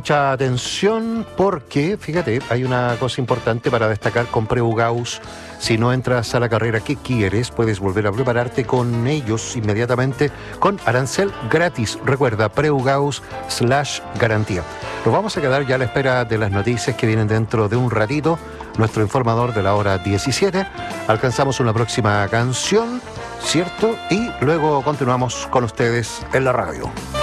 Mucha atención porque, fíjate, hay una cosa importante para destacar con Preugaus. Si no entras a la carrera que quieres, puedes volver a prepararte con ellos inmediatamente con arancel gratis. Recuerda, Preugaus/garantía. Nos vamos a quedar ya a la espera de las noticias que vienen dentro de un ratito. Nuestro informador de la hora 17. Alcanzamos una próxima canción, ¿cierto? Y luego continuamos con ustedes en la radio.